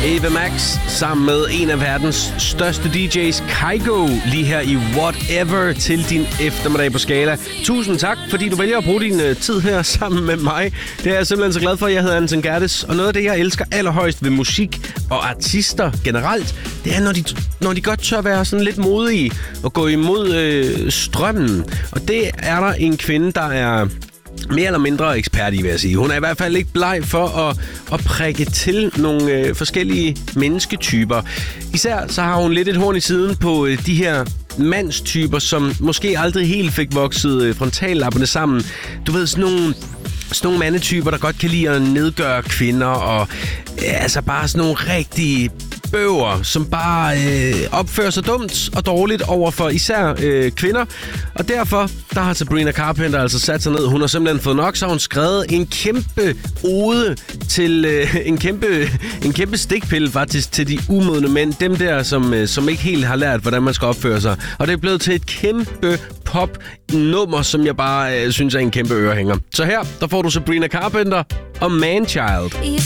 Ava Max sammen med en af verdens største DJ's, Kygo, lige her i Whatever til din eftermiddag på Skala. Tusind tak, fordi du vælger at bruge din tid her sammen med mig. Det er jeg simpelthen så glad for. Jeg hedder Anton Gerdes, og noget af det, jeg elsker allerhøjst ved musik og artister generelt, det er, når de godt tør være sådan lidt modige og gå imod strømmen. Og det er der en kvinde, der er mere eller mindre ekspert i, vil jeg sige. Hun er i hvert fald ikke bleg for at prikke til nogle forskellige mennesketyper. Især så har hun lidt et horn i siden på de her mandstyper, som måske aldrig helt fik vokset frontallapperne sammen. Du ved, sådan nogle mandetyper, der godt kan lide at nedgøre kvinder, og altså bare sådan nogle rigtige bøver, som bare opfører sig dumt og dårligt over for især kvinder. Og derfor, der har Sabrina Carpenter altså sat sig ned. Hun har simpelthen fået nok, så hun skrevet en kæmpe ode til en kæmpe stikpille faktisk til de umodne mænd. Dem der, som ikke helt har lært, hvordan man skal opføre sig. Og det er blevet til et kæmpe pop-nummer, som jeg bare synes er en kæmpe ørehænger. Så her, der får du Sabrina Carpenter og Manchild.